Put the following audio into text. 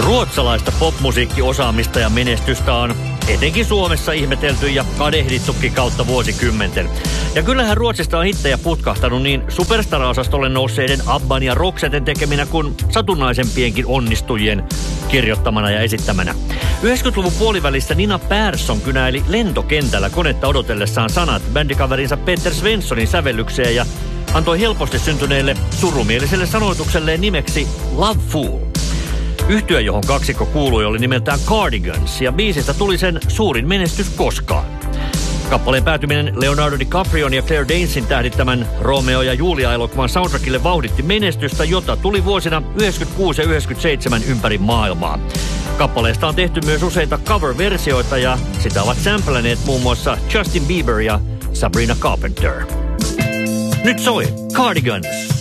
Ruotsalaista popmusiikkiosaamista ja menestystä on etenkin Suomessa ihmetelty ja kadehdittukin kautta vuosikymmenten. Ja kyllähän Ruotsista on hittejä putkahtanut niin superstar-osastolle nousseiden Abban ja Roxetten tekeminä kuin satunnaisempienkin onnistujien kirjoittamana ja esittämänä. 90-luvun puolivälissä Nina Persson kynäili lentokentällä konetta odotellessaan sanat bändikaverinsa Peter Svenssonin sävellykseen ja antoi helposti syntyneelle surumieliselle sanoitukselleen nimeksi Love Fool. Yhtye, johon kaksikko kuului, oli nimeltään Cardigans, ja biisistä tuli sen suurin menestys koskaan. Kappaleen päätyminen Leonardo DiCaprion ja Claire Danesin tähdittämän Romeo ja Julia-elokuvan soundtrackille vauhditti menestystä, jota tuli vuosina 1996 ja 1997 ympäri maailmaa. Kappaleesta on tehty myös useita cover-versioita, ja sitä ovat samplanneet muun muassa Justin Bieber ja Sabrina Carpenter. Nyt soi Cardigans!